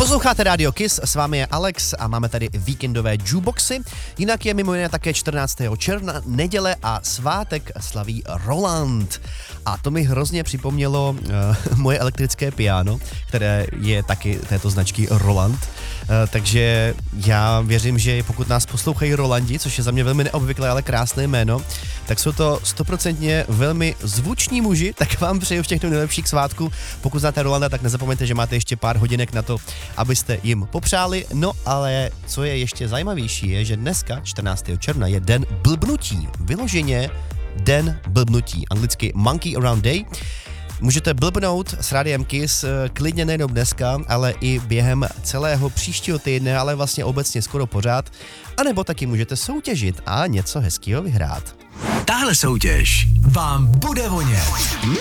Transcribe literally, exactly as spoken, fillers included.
Posloucháte Radio Kiss, s vámi je Alex a máme tady víkendové jukeboxy. Jinak je mimo jiné také čtrnáctého června, neděle a svátek slaví Roland. A to mi hrozně připomnělo uh, moje elektrické piano, které je taky této značky Roland. Uh, takže já věřím, že pokud nás poslouchají Rolandi, což je za mě velmi neobvyklé, ale krásné jméno, tak jsou to stoprocentně velmi zvuční muži, tak vám přeju všechno nejlepší k svátku. Pokud znáte Rolanda, tak nezapomeňte, že máte ještě pár hodinek na to, abyste jim popřáli. No ale co je ještě zajímavější, je, že dneska, čtrnáctého června, je den blbnutí. Vyloženě den blbnutí, anglicky Monkey Around Day. Můžete blbnout s Rádiem Kiss klidně nejenom dneska, ale i během celého příštího týdne, ale vlastně obecně skoro pořád. A nebo taky můžete soutěžit a něco hezkého vyhrát. Tahle soutěž vám bude vonět.